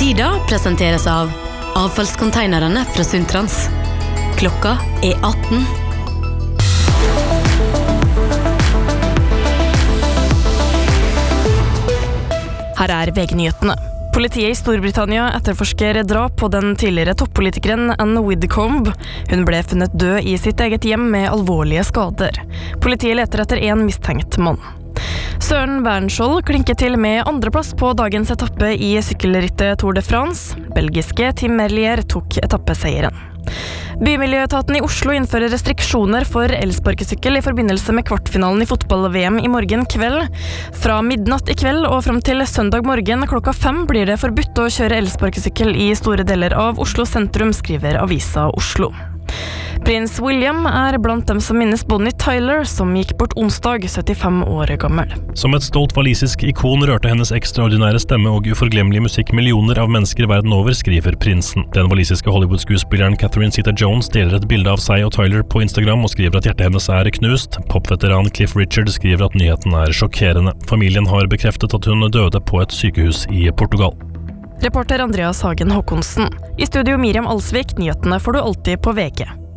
Tida presenteres av avfallskonteinerne fra Sundtrans. Klokka 18. Her VG-nyhetene. Politiet I Storbritannia etterforsker drap på den tidligere toppolitikeren Anne Widdecombe. Hun ble funnet død I sitt eget hjem med alvorlige skader. Politiet leter etter en mistenkt mann. Søren Wernskjold klinket til med andreplass på dagens etappe I sykkelrittet Tour de France. Belgiske Tim Merlier tok etappeseieren. Bymiljøetaten I Oslo innfører restriksjoner for elsparkesykkel I forbindelse med kvartfinalen I fotball-VM I morgen kveld. Fra midnatt I kveld og frem til søndag morgen klokka 5 blir det forbudt å kjøre elsparkesykkel I store deler av Oslo sentrum, skriver Avisa Oslo. Prins William blant dem som minnes Bonnie Tyler, som gikk bort onsdag, 75 år gammel. Som et stolt walisisk ikon rørte hennes ekstraordinære stemme og uforglemmelige musikk millioner av mennesker verden over, skriver prinsen. Den walisiske Hollywood-skuespilleren Catherine Zeta-Jones deler et bilde av seg og Tyler på Instagram og skriver at hjertet hennes knust. Popveteran Cliff Richard skriver at nyheten sjokkerende. Familien har bekreftet at hun døde på et sykehus I Portugal. Reporter Andreas Hagen Håkonsen. I studio Miriam Alsvik, nyhetene får du alltid på VG.